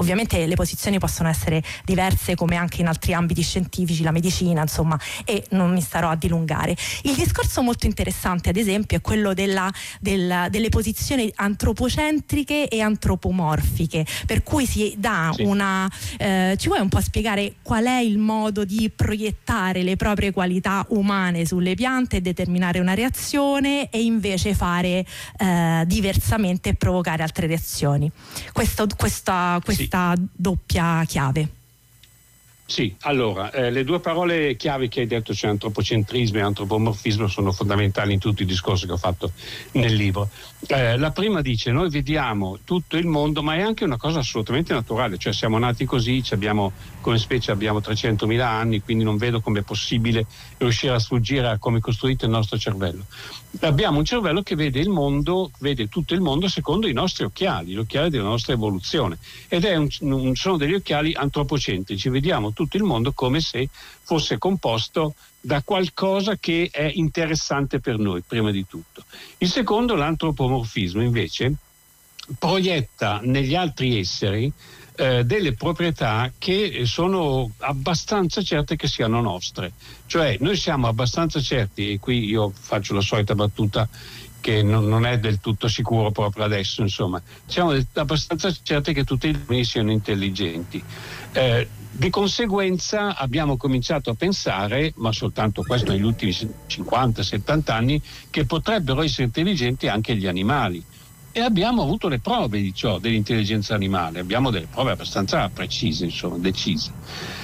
ovviamente le posizioni possono essere diverse come anche in altri ambiti scientifici, la medicina, insomma, e non mi starò a dilungare. Il discorso molto interessante, ad esempio, è quello delle posizioni antropocentriche e antropomorfiche, per cui si dà ci vuoi un po' spiegare qual è il modo di proiettare le proprie qualità umane sulle piante e determinare una reazione, e invece fare diversamente e provocare altre reazioni? Questa doppia chiave. Sì, allora, le due parole chiave che hai detto, cioè antropocentrismo e antropomorfismo, sono fondamentali in tutti i discorsi che ho fatto nel libro. La prima dice: noi vediamo tutto il mondo, ma è anche una cosa assolutamente naturale, cioè siamo nati così, come specie abbiamo 300.000 anni, quindi non vedo come è possibile riuscire a sfuggire a come è costruito il nostro cervello. Abbiamo un cervello che vede il mondo, vede tutto il mondo secondo i nostri occhiali, gli occhiali della nostra evoluzione, ed sono degli occhiali antropocentrici. Vediamo tutto il mondo come se fosse composto da qualcosa che è interessante per noi, prima di tutto. Il secondo, l'antropomorfismo, invece, proietta negli altri esseri delle proprietà che sono abbastanza certe che siano nostre. Cioè, noi siamo abbastanza certi, e qui io faccio la solita battuta che non è del tutto sicuro proprio adesso, insomma, siamo abbastanza certi che tutti gli uomini siano intelligenti. Di conseguenza abbiamo cominciato a pensare, ma soltanto questo negli ultimi 50-70 anni, che potrebbero essere intelligenti anche gli animali. E abbiamo avuto le prove di ciò, dell'intelligenza animale, abbiamo delle prove abbastanza precise, insomma, decise.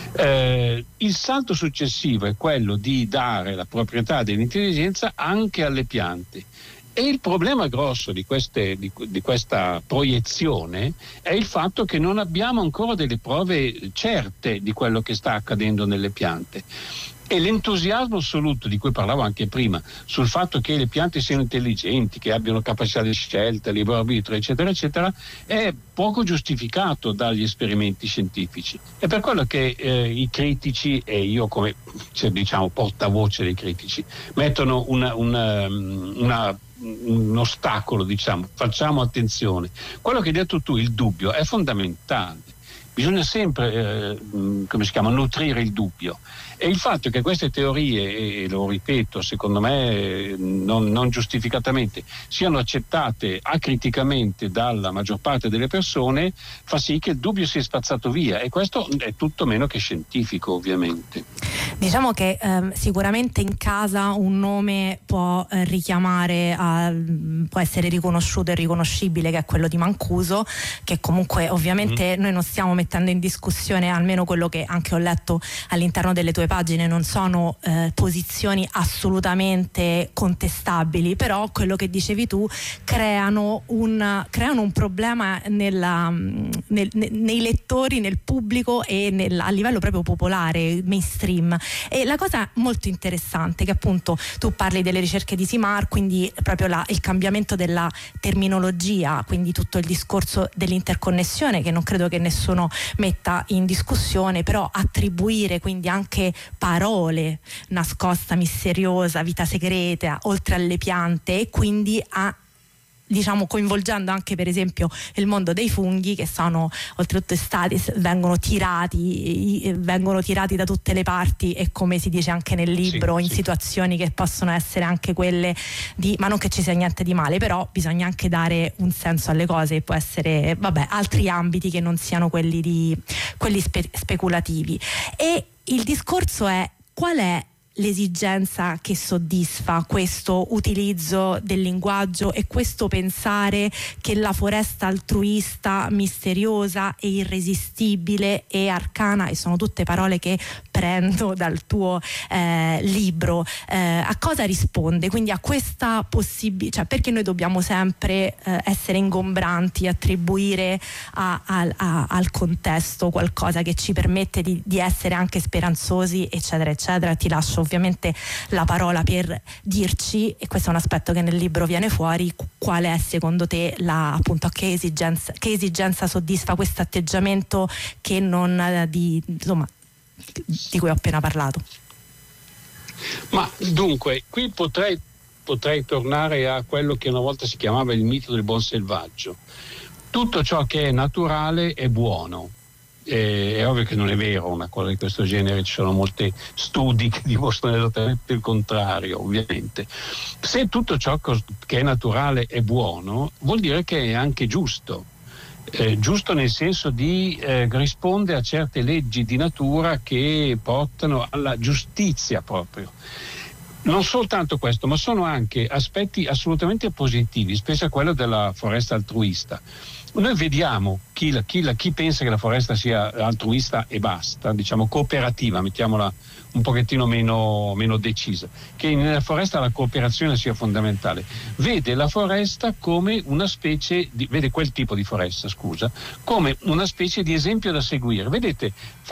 Il salto successivo è quello di dare la proprietà dell'intelligenza anche alle piante. E il problema grosso di questa proiezione è il fatto che non abbiamo ancora delle prove certe di quello che sta accadendo nelle piante. E l'entusiasmo assoluto di cui parlavo anche prima, sul fatto che le piante siano intelligenti, che abbiano capacità di scelta, libero arbitrio, eccetera, eccetera, è poco giustificato dagli esperimenti scientifici. È per quello che i critici, e io come portavoce dei critici, mettono un ostacolo, facciamo attenzione. Quello che hai detto tu, il dubbio, è fondamentale. Bisogna sempre nutrire il dubbio. E il fatto che queste teorie, e lo ripeto, secondo me non giustificatamente, siano accettate acriticamente dalla maggior parte delle persone, fa sì che il dubbio sia spazzato via, e questo è tutto meno che scientifico, ovviamente. Diciamo che sicuramente in casa un nome può richiamare, può essere riconosciuto e riconoscibile, che è quello di Mancuso, che comunque ovviamente noi non stiamo mettendo in discussione, almeno quello che anche ho letto all'interno delle tue pagine non sono posizioni assolutamente contestabili, però quello che dicevi tu creano un problema nei lettori, nel pubblico e a livello proprio popolare, mainstream. E la cosa molto interessante che appunto tu parli delle ricerche di Simard, quindi proprio il cambiamento della terminologia, quindi tutto il discorso dell'interconnessione, che non credo che nessuno metta in discussione, però attribuire quindi anche parole, nascosta, misteriosa, vita segreta, oltre alle piante, e quindi coinvolgendo anche per esempio il mondo dei funghi, che sono oltretutto estati, vengono tirati da tutte le parti, e come si dice anche nel libro, in situazioni che possono essere anche quelle ma non che ci sia niente di male, però bisogna anche dare un senso alle cose, può essere altri ambiti che non siano quelli speculativi. E il discorso è: qual è l'esigenza che soddisfa questo utilizzo del linguaggio e questo pensare che la foresta altruista, misteriosa e irresistibile e arcana, e sono tutte parole che prendo dal tuo libro, a cosa risponde? Quindi a questa possibilità, perché noi dobbiamo sempre essere ingombranti, attribuire al contesto qualcosa che ci permette di essere anche speranzosi, eccetera eccetera. Ti lascio ovviamente la parola per dirci, e questo è un aspetto che nel libro viene fuori, quale è secondo te che esigenza soddisfa questo atteggiamento che non di cui ho appena parlato. Ma dunque, qui potrei tornare a quello che una volta si chiamava il mito del buon selvaggio. tutto ciò che è naturale è buono. È ovvio che non è vero una cosa di questo genere, ci sono molti studi che dimostrano esattamente il contrario, ovviamente. Se tutto ciò che è naturale è buono, vuol dire che è anche giusto. Giusto nel senso di risponde a certe leggi di natura che portano alla giustizia proprio. Non soltanto questo, ma sono anche aspetti assolutamente positivi, specie quello della foresta altruista. Noi vediamo chi pensa che la foresta sia altruista e basta, diciamo cooperativa, mettiamola un pochettino meno decisa, che nella foresta la cooperazione sia fondamentale. Vede la foresta come una specie vede quel tipo di foresta, come una specie di esempio da seguire. Vedete,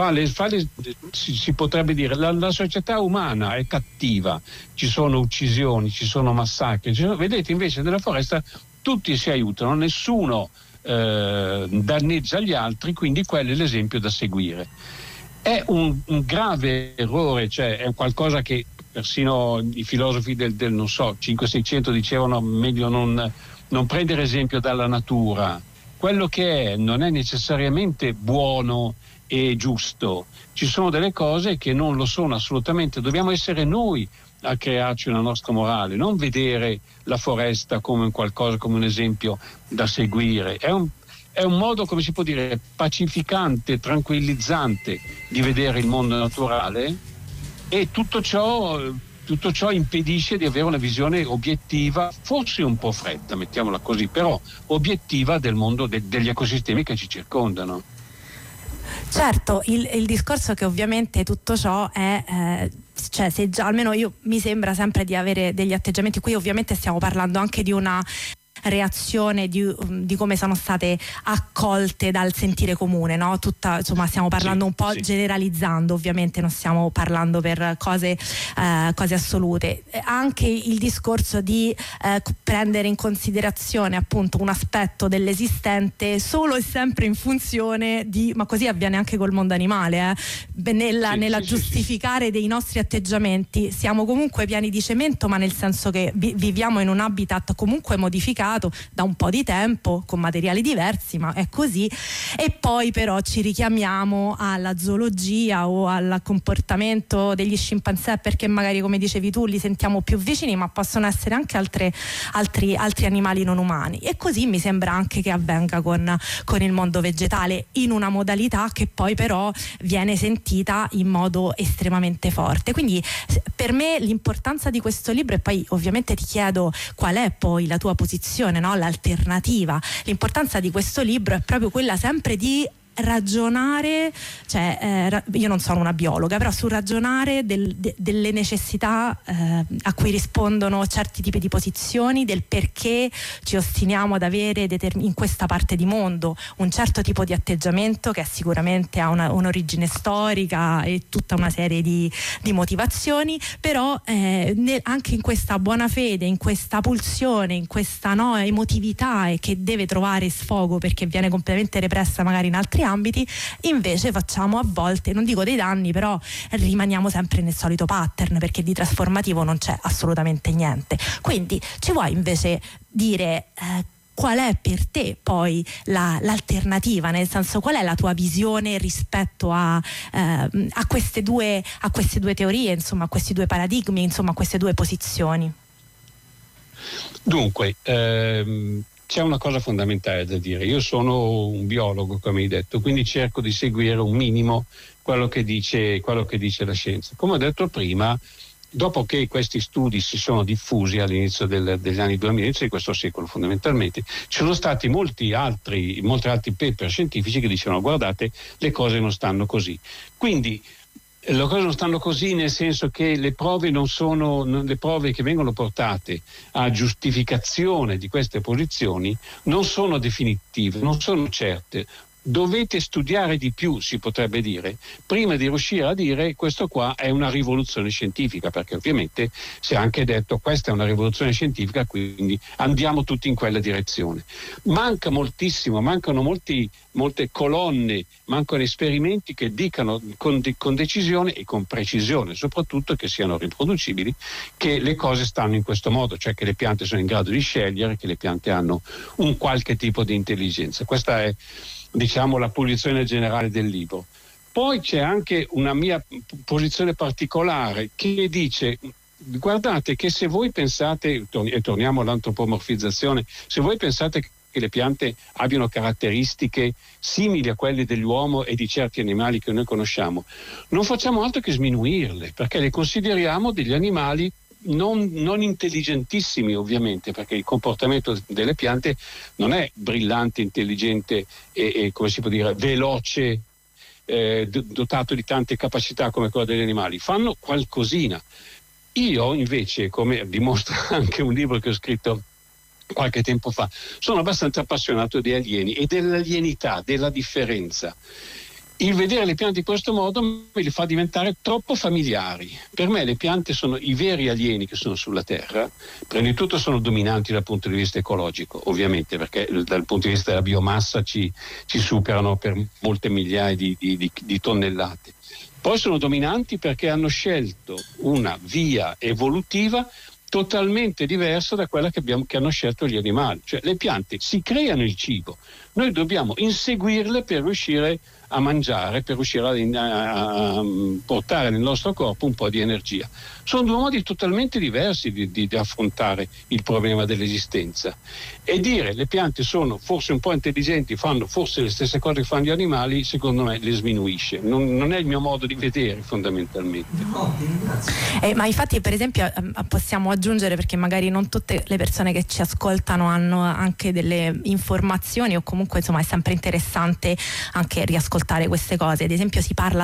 si potrebbe dire la società umana è cattiva, ci sono uccisioni, ci sono massacri, vedete invece nella foresta tutti si aiutano, nessuno danneggia gli altri, quindi quello è l'esempio da seguire. È un grave errore, cioè è qualcosa che persino i filosofi del non so 500-600 dicevano meglio non prendere esempio dalla natura. Quello che non è necessariamente buono e giusto, ci sono delle cose che non lo sono assolutamente, dobbiamo essere noi a crearci una nostra morale, non vedere la foresta come qualcosa, come un esempio da seguire. È un modo, come si può dire, pacificante, tranquillizzante di vedere il mondo naturale, e tutto ciò impedisce di avere una visione obiettiva, forse un po' fredda, mettiamola così, però obiettiva del mondo, degli ecosistemi che ci circondano. Certo, il discorso è che ovviamente tutto ciò è cioè se già almeno io mi sembra sempre di avere degli atteggiamenti, qui ovviamente stiamo parlando anche di una reazione di come sono state accolte dal sentire comune, no? Insomma, stiamo parlando un po' generalizzando, ovviamente non stiamo parlando per cose assolute. Anche il discorso di prendere in considerazione appunto un aspetto dell'esistente solo e sempre in funzione di, ma così avviene anche col mondo animale, nella giustificare dei nostri atteggiamenti. Siamo comunque pieni di cemento, ma nel senso che viviamo in un habitat comunque modificato da un po' di tempo con materiali diversi, ma è così, e poi però ci richiamiamo alla zoologia o al comportamento degli scimpanzé perché magari, come dicevi tu, li sentiamo più vicini, ma possono essere anche altri animali non umani, e così mi sembra anche che avvenga con il mondo vegetale, in una modalità che poi però viene sentita in modo estremamente forte. Quindi per me l'importanza di questo libro, e poi ovviamente ti chiedo qual è poi la tua posizione, no? L'alternativa, l'importanza di questo libro è proprio quella sempre di ragionare, cioè io non sono una biologa, però su ragionare delle necessità a cui rispondono certi tipi di posizioni, del perché ci ostiniamo ad avere in questa parte di mondo un certo tipo di atteggiamento che sicuramente ha un'origine storica e tutta una serie di motivazioni, però anche in questa buona fede, in questa pulsione, in questa emotività che deve trovare sfogo perché viene completamente repressa magari in altri ambiti, invece facciamo a volte, non dico dei danni, però rimaniamo sempre nel solito pattern, perché di trasformativo non c'è assolutamente niente. Quindi ci vuoi invece dire qual è per te poi l'alternativa, nel senso qual è la tua visione rispetto a queste due teorie, insomma a questi due paradigmi, insomma a queste due posizioni? Dunque, c'è una cosa fondamentale da dire. Io sono un biologo, come hai detto, quindi cerco di seguire un minimo quello che dice la scienza. Come ho detto prima, dopo che questi studi si sono diffusi all'inizio degli anni 2000, all'inizio di questo secolo fondamentalmente, ci sono stati molti altri paper scientifici che dicevano: guardate, le cose non stanno così. Quindi le cose non stanno così nel senso che le prove le prove che vengono portate a giustificazione di queste posizioni non sono definitive, non sono certe. dovete studiare di più, si potrebbe dire, prima di riuscire a dire questo qua è una rivoluzione scientifica, perché ovviamente si è anche detto questa è una rivoluzione scientifica, quindi andiamo tutti in quella direzione. Manca moltissimo, mancano molte colonne, mancano esperimenti che dicano con decisione e con precisione, soprattutto che siano riproducibili, che le cose stanno in questo modo, cioè che le piante sono in grado di scegliere, che le piante hanno un qualche tipo di intelligenza. Questa è, diciamo, la posizione generale del libro. Poi c'è anche una mia posizione particolare che dice: guardate che se voi pensate, e torniamo all'antropomorfizzazione, se voi pensate che le piante abbiano caratteristiche simili a quelle dell'uomo e di certi animali che noi conosciamo, non facciamo altro che sminuirle, perché le consideriamo degli animali non intelligentissimi, ovviamente, perché il comportamento delle piante non è brillante, intelligente e come si può dire, veloce, dotato di tante capacità come quella degli animali. Fanno qualcosina. Io invece, come dimostra anche un libro che ho scritto qualche tempo fa, sono abbastanza appassionato di alieni e dell'alienità, della differenza. Il vedere le piante in questo modo me le fa diventare troppo familiari. Per me le piante sono i veri alieni che sono sulla Terra. Prima di tutto sono dominanti dal punto di vista ecologico, ovviamente, perché dal punto di vista della biomassa ci superano per molte migliaia di tonnellate. Poi sono dominanti perché hanno scelto una via evolutiva totalmente diversa da quella che hanno scelto gli animali. Cioè le piante si creano il cibo, noi dobbiamo inseguirle per riuscire a mangiare, per riuscire a portare nel nostro corpo un po' di energia. Sono due modi totalmente diversi di affrontare il problema dell'esistenza. E dire le piante sono forse un po' intelligenti, fanno forse le stesse cose che fanno gli animali, secondo me le sminuisce. Non è il mio modo di vedere, fondamentalmente. Ma infatti, per esempio, possiamo aggiungere, perché magari non tutte le persone che ci ascoltano hanno anche delle informazioni, o comunque insomma è sempre interessante anche riascoltare queste cose. Ad esempio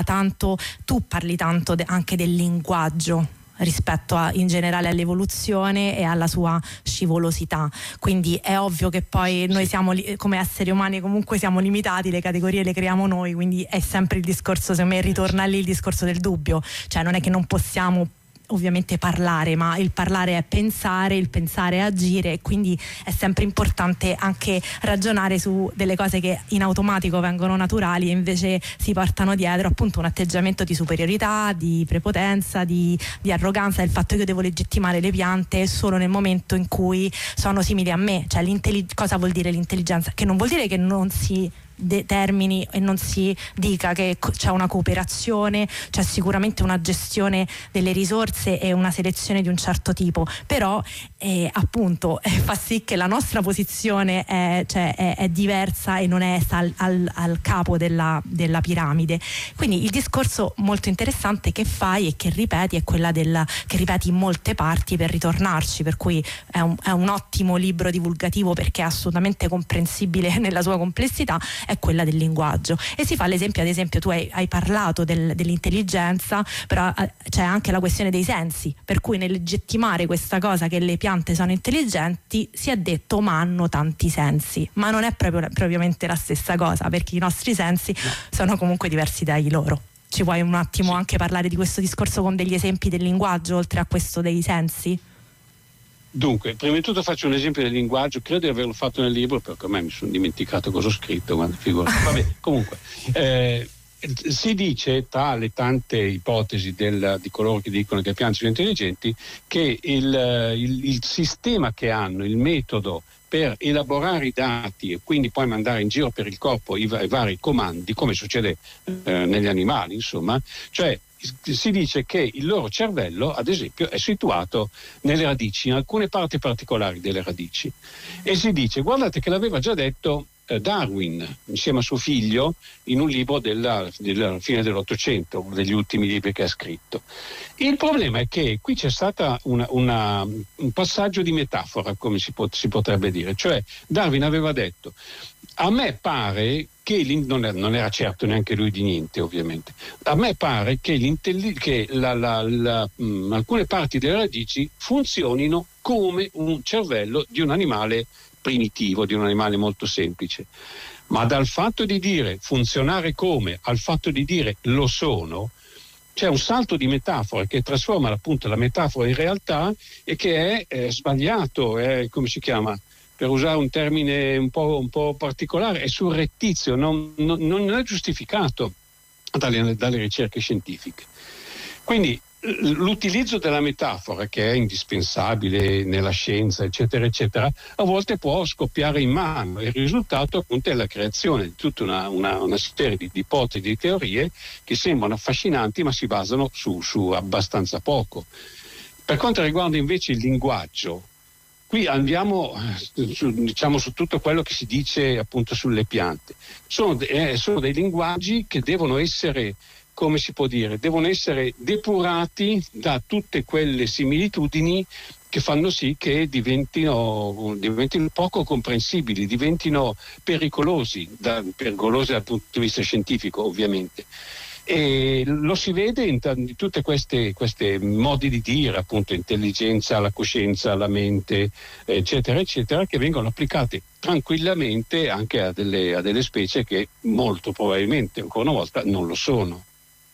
tu parli tanto anche del linguaggio rispetto in generale all'evoluzione e alla sua scivolosità, quindi è ovvio che poi noi siamo come esseri umani comunque siamo limitati, le categorie le creiamo noi, quindi è sempre il discorso, secondo me ritorna lì il discorso del dubbio, cioè non è che non possiamo ovviamente parlare, ma il parlare è pensare, il pensare è agire, e quindi è sempre importante anche ragionare su delle cose che in automatico vengono naturali e invece si portano dietro appunto un atteggiamento di superiorità, di prepotenza, di arroganza, il fatto che io devo legittimare le piante solo nel momento in cui sono simili a me. Cioè cosa vuol dire l'intelligenza? Che non vuol dire che non si determini e non si dica che c'è una cooperazione, c'è sicuramente una gestione delle risorse e una selezione di un certo tipo, però appunto fa sì che la nostra posizione è diversa e non è al capo della piramide. Quindi il discorso molto interessante che fai e che ripeti è quella che ripeti in molte parti per ritornarci, per cui è un ottimo libro divulgativo perché è assolutamente comprensibile nella sua complessità, è quella del linguaggio. E si fa l'esempio, ad esempio tu hai parlato dell'intelligenza, però c'è anche la questione dei sensi, per cui nel legittimare questa cosa che le piante sono intelligenti si è detto ma hanno tanti sensi, ma non è propriamente la stessa cosa, perché i nostri sensi sono comunque diversi dai loro. Ci puoi un attimo anche parlare di questo discorso con degli esempi del linguaggio oltre a questo dei sensi? Dunque, prima di tutto faccio un esempio del linguaggio, credo di averlo fatto nel libro, perché ormai mi sono dimenticato cosa ho scritto, ma figurati. Vabbè, comunque, si dice, tra le tante ipotesi di coloro che dicono che le piante sono intelligenti, che il sistema che hanno, il metodo per elaborare i dati e quindi poi mandare in giro per il corpo i vari comandi, come succede negli animali, insomma, cioè si dice che il loro cervello, ad esempio, è situato nelle radici, in alcune parti particolari delle radici. E si dice, guardate che l'aveva già detto Darwin, insieme a suo figlio, in un libro della fine dell'Ottocento, uno degli ultimi libri che ha scritto. Il problema è che qui c'è stato un passaggio di metafora, come si potrebbe dire. Cioè, Darwin aveva detto, a me pare che non era certo neanche lui di niente, ovviamente. A me pare che alcune parti delle radici funzionino come un cervello di un animale primitivo, di un animale molto semplice. ma dal fatto di dire funzionare come al fatto di dire lo sono, c'è un salto di metafora che trasforma appunto la metafora in realtà e che è sbagliato, è, come si chiama, per usare un termine un po' particolare, è surrettizio, non è giustificato dalle ricerche scientifiche. Quindi l'utilizzo della metafora, che è indispensabile nella scienza, eccetera, eccetera, a volte può scoppiare in mano. Il risultato appunto è la creazione di tutta una serie di ipotesi, di teorie che sembrano affascinanti ma si basano su abbastanza poco. Per quanto riguarda invece il linguaggio, qui andiamo su tutto quello che si dice appunto sulle piante. Sono dei linguaggi che devono essere, come si può dire, devono essere depurati da tutte quelle similitudini che fanno sì che diventino poco comprensibili, diventino pericolosi dal punto di vista scientifico, ovviamente. E lo si vede in tutte queste modi di dire, appunto, intelligenza, la coscienza, la mente, eccetera, eccetera, che vengono applicate tranquillamente anche a delle specie che molto probabilmente, ancora una volta, non lo sono.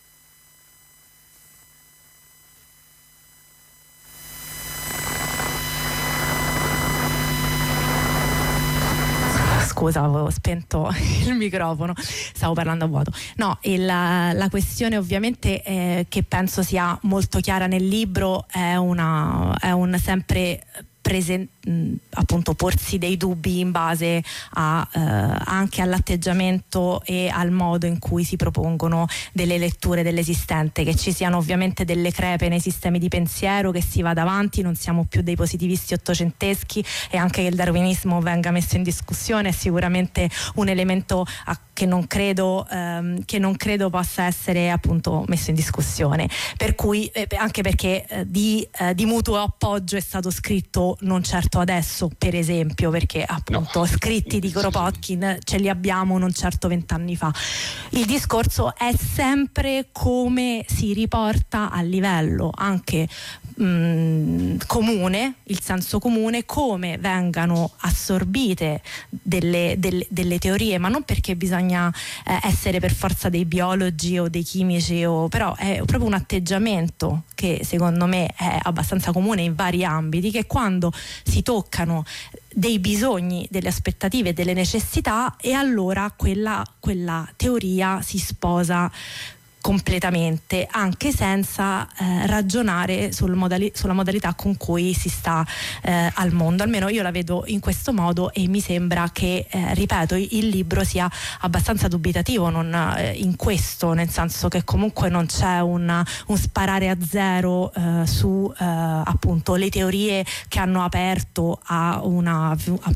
Scusa, avevo spento il microfono, stavo parlando a vuoto. No, la questione ovviamente che penso sia molto chiara nel libro è un sempre appunto porsi dei dubbi in base anche all'atteggiamento e al modo in cui si propongono delle letture dell'esistente, che ci siano ovviamente delle crepe nei sistemi di pensiero, che si vada avanti, non siamo più dei positivisti ottocenteschi, e anche che il darwinismo venga messo in discussione è sicuramente un elemento che non credo possa essere appunto messo in discussione, per cui anche perché di mutuo appoggio è stato scritto non certo adesso, per esempio, perché appunto scritti di Kropotkin ce li abbiamo non certo 20 anni fa. Il discorso è sempre come si riporta a livello anche comune, il senso comune, come vengano assorbite delle teorie, ma non perché bisogna essere per forza dei biologi o dei chimici, però è proprio un atteggiamento che secondo me è abbastanza comune in vari ambiti, che quando si toccano dei bisogni, delle aspettative, delle necessità, e allora quella teoria si sposa completamente, anche senza ragionare sulla modalità con cui si sta al mondo. Almeno io la vedo in questo modo, e mi sembra che, ripeto, il libro sia abbastanza dubitativo in questo, nel senso che comunque non c'è un sparare a zero su appunto le teorie che hanno aperto hanno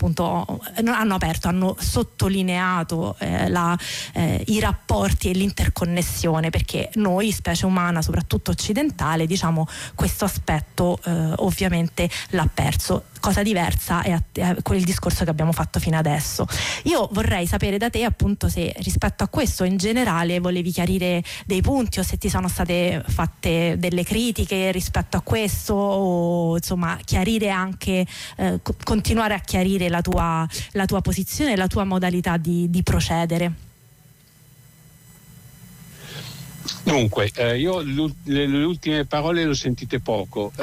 sottolineato i rapporti e l'interconnessione, perché noi, specie umana, soprattutto occidentale, diciamo, questo aspetto ovviamente l'ha perso. Cosa diversa è quel discorso che abbiamo fatto fino adesso. Io vorrei sapere da te appunto se rispetto a questo in generale volevi chiarire dei punti, o se ti sono state fatte delle critiche rispetto a questo, o insomma chiarire anche continuare a chiarire la tua posizione e la tua modalità di procedere. Dunque, io le ultime parole le ho sentite poco.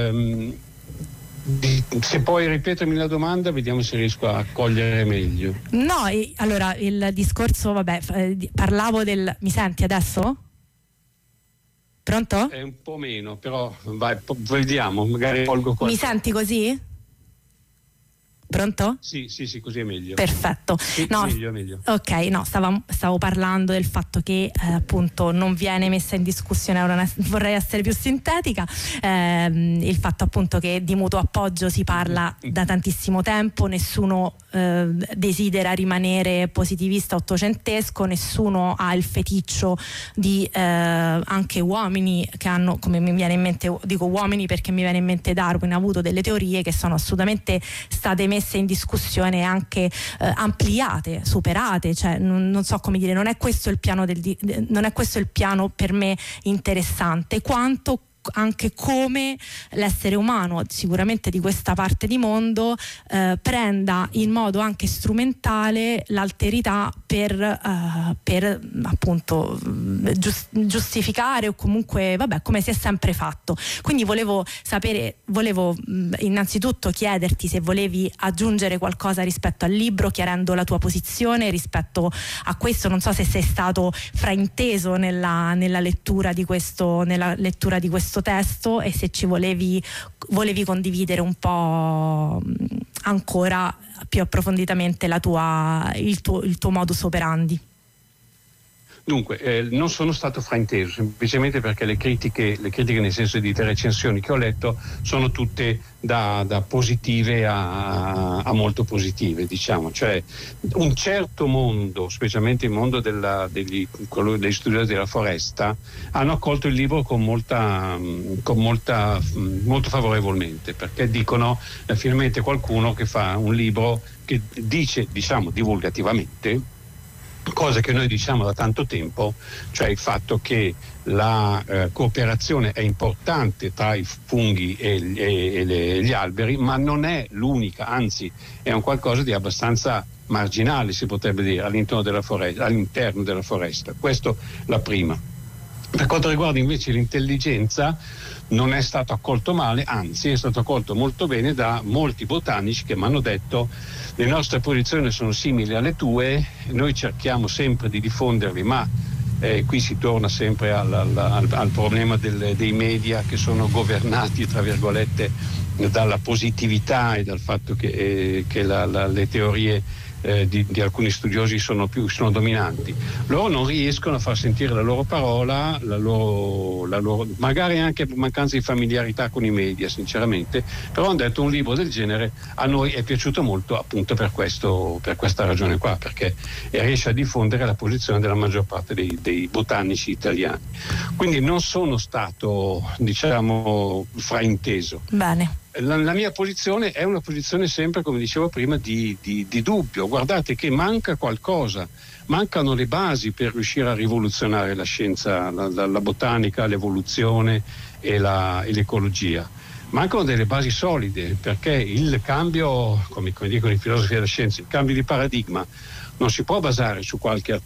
Se puoi ripetermi la domanda, vediamo se riesco a cogliere meglio. No, allora il discorso, parlavo mi senti adesso? Pronto? È un po' meno, però vai, vediamo, magari colgo qualcosa. Mi senti così? Pronto? Sì, così è meglio. Perfetto. Sì, no, meglio. Ok, no, stavo parlando del fatto che appunto non viene messa in discussione, ora vorrei essere più sintetica, il fatto appunto che di mutuo appoggio si parla da tantissimo tempo, nessuno desidera rimanere positivista ottocentesco, nessuno ha il feticcio di anche uomini che hanno, come mi viene in mente, dico uomini perché mi viene in mente Darwin, ha avuto delle teorie che sono assolutamente state messe in discussione, anche ampliate, superate, cioè non so come dire, non è questo il piano non è questo il piano per me interessante, quanto anche come l'essere umano, sicuramente di questa parte di mondo, prenda in modo anche strumentale l'alterità per appunto giustificare, o comunque come si è sempre fatto. Quindi volevo innanzitutto chiederti se volevi aggiungere qualcosa rispetto al libro, chiarendo la tua posizione rispetto a questo. Non so se sei stato frainteso nella lettura di questo testo, e se ci volevi condividere un po' ancora più approfonditamente il tuo modus operandi. Dunque, non sono stato frainteso, semplicemente perché le critiche nel senso di recensioni che ho letto sono tutte da positive a molto positive, diciamo. Cioè, un certo mondo, specialmente il mondo degli studiosi della foresta, hanno accolto il libro molto favorevolmente, perché dicono finalmente qualcuno che fa un libro che dice, diciamo, divulgativamente, cosa che noi diciamo da tanto tempo, cioè il fatto che la cooperazione è importante tra i funghi e gli alberi, ma non è l'unica, anzi è un qualcosa di abbastanza marginale, si potrebbe dire, all'interno della foresta. Questo la prima. Per quanto riguarda invece l'intelligenza, non è stato accolto male, anzi è stato accolto molto bene da molti botanici che mi hanno detto: le nostre posizioni sono simili alle tue, noi cerchiamo sempre di diffonderli, ma qui si torna sempre al problema dei media, che sono governati, tra virgolette, dalla positività e dal fatto che le teorie di alcuni studiosi sono dominanti. Loro non riescono a far sentire la loro parola, la loro magari anche per mancanza di familiarità con i media, sinceramente, però hanno detto: un libro del genere a noi è piaciuto molto, appunto per questa ragione qua, perché riesce a diffondere la posizione della maggior parte dei botanici italiani. Quindi non sono stato, diciamo, frainteso. Bene. La mia posizione è una posizione sempre, come dicevo prima, di dubbio. Guardate che manca qualcosa, mancano le basi per riuscire a rivoluzionare la scienza, la botanica, l'evoluzione e l'ecologia. Mancano delle basi solide, perché il cambio, come dicono i filosofi della scienza, il cambio di paradigma non si può basare su qualche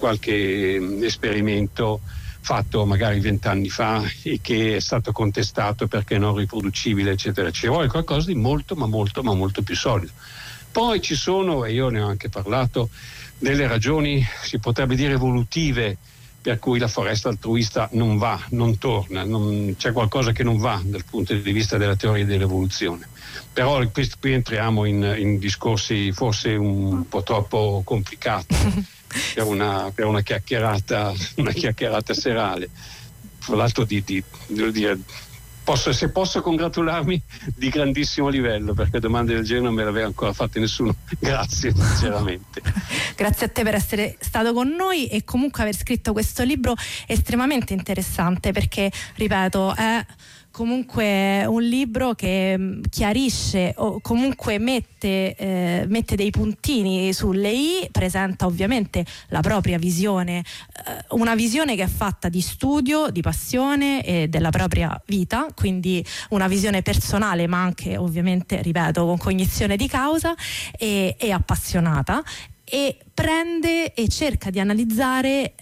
esperimento fatto magari 20 anni fa e che è stato contestato perché non riproducibile, eccetera. Ci vuole qualcosa di molto più solido. Poi ci sono, e io ne ho anche parlato, delle ragioni, si potrebbe dire, evolutive, per cui la foresta altruista non va, non torna, c'è qualcosa che non va dal punto di vista della teoria dell'evoluzione. Però qui entriamo in discorsi forse un po' troppo complicati per una chiacchierata serale. Tra l'altro devo dire, se posso congratularmi di grandissimo livello, perché domande del genere non me le aveva ancora fatte nessuno. Grazie, sinceramente. Grazie a te per essere stato con noi e comunque aver scritto questo libro estremamente interessante, perché, ripeto, è comunque un libro che chiarisce o comunque mette dei puntini sulle i, presenta ovviamente la propria visione, una visione che è fatta di studio, di passione e della propria vita, quindi una visione personale, ma anche ovviamente, ripeto, con cognizione di causa e appassionata, e prende e cerca di analizzare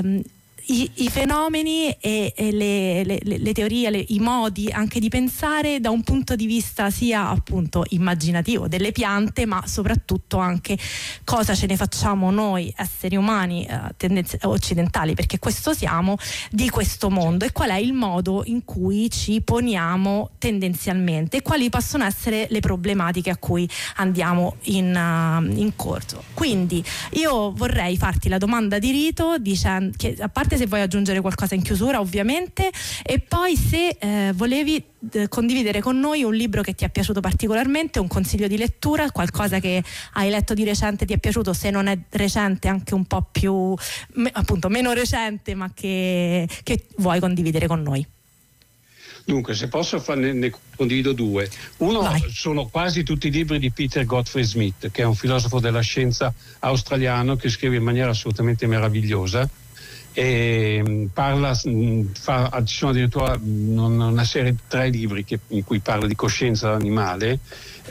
i fenomeni e le teorie, i modi anche di pensare da un punto di vista sia appunto immaginativo delle piante, ma soprattutto anche cosa ce ne facciamo noi esseri umani occidentali, perché questo siamo, di questo mondo, e qual è il modo in cui ci poniamo tendenzialmente e quali possono essere le problematiche a cui andiamo in corso. Quindi io vorrei farti la domanda di rito, dicendo che, a parte se vuoi aggiungere qualcosa in chiusura ovviamente, e poi se volevi condividere con noi un libro che ti è piaciuto particolarmente, un consiglio di lettura, qualcosa che hai letto di recente ti è piaciuto, se non è recente anche un po' più appunto meno recente, ma che vuoi condividere con noi. Dunque, se posso ne condivido due. Uno, vai. Sono quasi tutti i libri di Peter Gottfried Smith, che è un filosofo della scienza australiano che scrive in maniera assolutamente meravigliosa e ci sono addirittura una serie di 3 libri in cui parla di coscienza animale,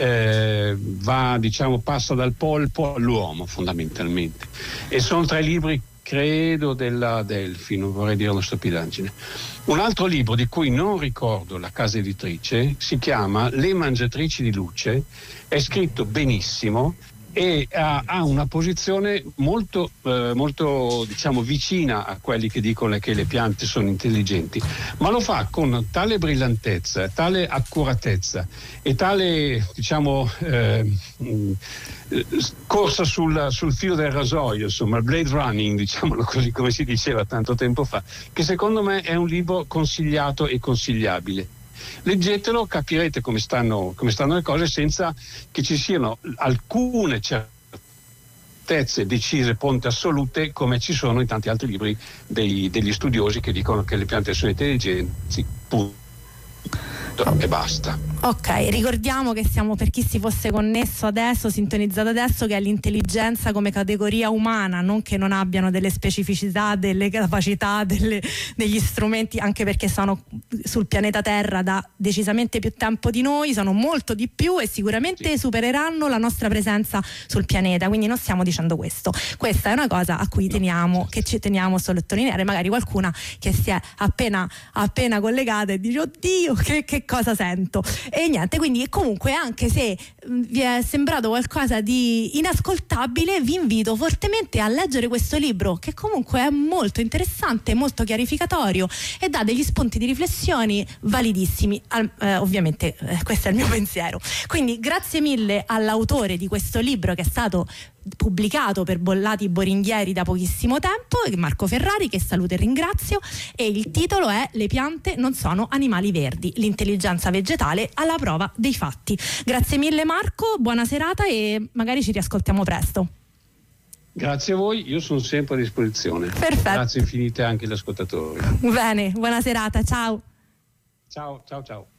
passa dal polpo all'uomo fondamentalmente, e sono 3 libri credo della Delphi, non vorrei dire una stupidaggine. Un altro libro di cui non ricordo la casa editrice si chiama Le mangiatrici di luce, è scritto benissimo e ha una posizione molto vicina a quelli che dicono che le piante sono intelligenti, ma lo fa con tale brillantezza, tale accuratezza e tale corsa sul filo del rasoio, insomma, blade running, diciamolo così, come si diceva tanto tempo fa, che secondo me è un libro consigliato e consigliabile. Leggetelo, capirete come stanno le cose, senza che ci siano alcune certezze decise, ponte assolute, come ci sono in tanti altri libri degli studiosi che dicono che le piante sono intelligenti, punto e basta. Ok, ricordiamo che siamo, per chi si fosse connesso adesso, sintonizzato adesso, che è l'intelligenza come categoria umana, non che non abbiano delle specificità, delle capacità, degli strumenti, anche perché sono sul pianeta Terra da decisamente più tempo di noi, sono molto di più e sicuramente supereranno la nostra presenza sul pianeta, quindi non stiamo dicendo questo. Questa è una cosa a cui che ci teniamo a sottolineare, magari qualcuna che si è appena collegata e dice oddio che cosa sento. E niente, quindi comunque, anche se vi è sembrato qualcosa di inascoltabile, vi invito fortemente a leggere questo libro, che comunque è molto interessante, molto chiarificatorio e dà degli spunti di riflessioni validissimi. Ovviamente questo è il mio pensiero. Quindi grazie mille all'autore di questo libro, che è stato pubblicato per Bollati Boringhieri da pochissimo tempo, Marco Ferrari, che saluto e ringrazio, e il titolo è Le piante non sono animali verdi, l'intelligenza vegetale alla prova dei fatti. Grazie mille Marco, buona serata e magari ci riascoltiamo presto. Grazie a voi, io sono sempre a disposizione. Perfetto. Grazie infinite anche agli ascoltatori. Bene, buona serata, ciao. Ciao.